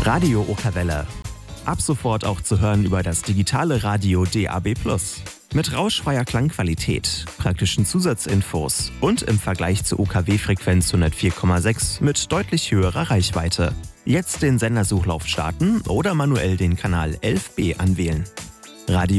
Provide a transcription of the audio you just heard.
Radio Okerwelle. Ab sofort auch zu hören über das digitale Radio DAB+. Mit rauschfreier Klangqualität, praktischen Zusatzinfos und im Vergleich zur UKW-Frequenz 104,6 mit deutlich höherer Reichweite. Jetzt den Sendersuchlauf starten oder manuell den Kanal 11b anwählen. Radio